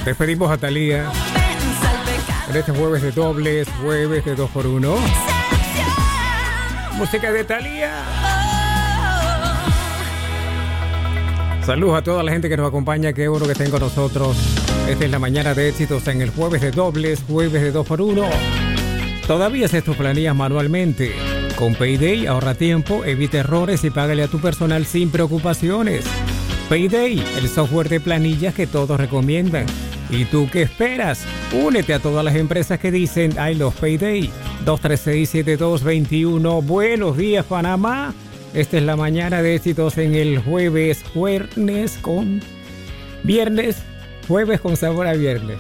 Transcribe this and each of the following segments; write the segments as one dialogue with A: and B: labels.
A: Despedimos a Thalía en este jueves de dobles, jueves de 2x1. Música de Thalía. Saludos a toda la gente que nos acompaña, qué bueno que estén con nosotros. Esta es la mañana de éxitos en el jueves de dobles, jueves de 2x1. Todavía haces tus planillas manualmente. Con Payday ahorra tiempo, evita errores y págale a tu personal sin preocupaciones. Payday, el software de planillas que todos recomiendan. ¿Y tú qué esperas? Únete a todas las empresas que dicen I love Payday. 236-7221. Buenos días, Panamá. Esta es la mañana de éxitos en el jueves con sabor a viernes.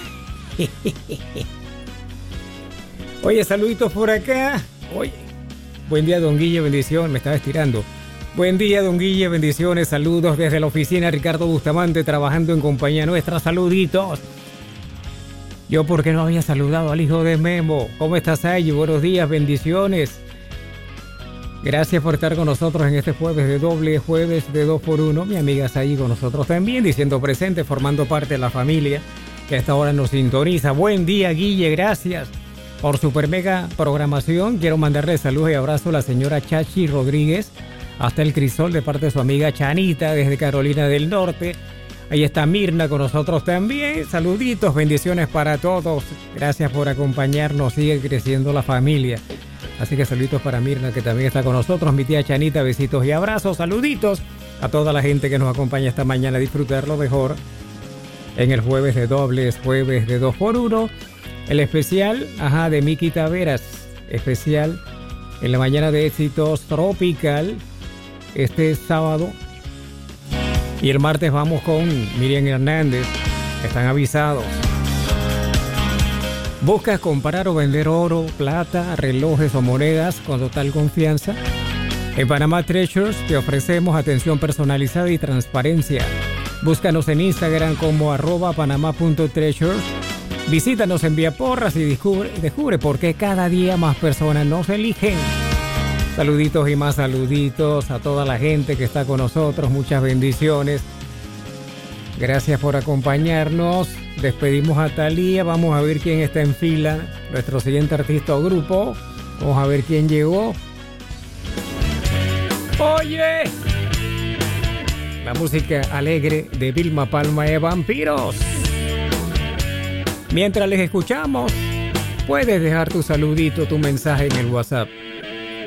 A: Oye, saluditos por acá. Oye, buen día, don Guille, bendición. Me estaba estirando. Buen día, don Guille, bendiciones. Saludos desde la oficina Ricardo Bustamante, trabajando en compañía nuestra. Saluditos. Yo, ¿por qué no había saludado al hijo de Memo? ¿Cómo estás, Ay? Buenos días, bendiciones. Gracias por estar con nosotros en este jueves de doble, jueves de 2x1. Mi amiga está ahí con nosotros también, diciendo presente, formando parte de la familia que a esta hora nos sintoniza. Buen día, Guille, gracias por super mega programación. Quiero mandarle saludos y abrazo a la señora Chachi Rodríguez, hasta el Crisol, de parte de su amiga Chanita, desde Carolina del Norte. Ahí está Mirna con nosotros también. Saluditos, bendiciones para todos. Gracias por acompañarnos, sigue creciendo la familia. Así que saluditos para Mirna, que también está con nosotros. Mi tía Chanita, besitos y abrazos. Saluditos a toda la gente que nos acompaña esta mañana a disfrutar lo mejor en el jueves de dobles, jueves de 2x1. El especial, de Miki Taveras. Especial en la mañana de éxitos tropical este sábado. Y el martes vamos con Miriam Hernández. Están avisados. ¿Buscas comprar o vender oro, plata, relojes o monedas con total confianza? En Panamá Treasures te ofrecemos atención personalizada y transparencia. Búscanos en Instagram como @panama.treasures. Visítanos en Vía Porras y descubre por qué cada día más personas nos eligen. Saluditos y más saluditos a toda la gente que está con nosotros. Muchas bendiciones. Gracias por acompañarnos. Despedimos a Thalía. Vamos a ver quién está en fila. Nuestro siguiente artista o grupo. Vamos a ver quién llegó. ¡Oye! La música alegre de Vilma Palma de Vampiros. Mientras les escuchamos, puedes dejar tu saludito, tu mensaje en el WhatsApp.